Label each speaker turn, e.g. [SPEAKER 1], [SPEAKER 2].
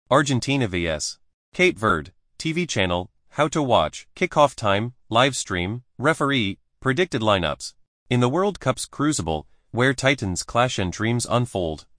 [SPEAKER 1] Argentina vs. Cape Verde, TV channel, how to watch, kickoff time, live stream, referee, predicted lineups. In the World Cup's crucible, where titans clash and dreams unfold,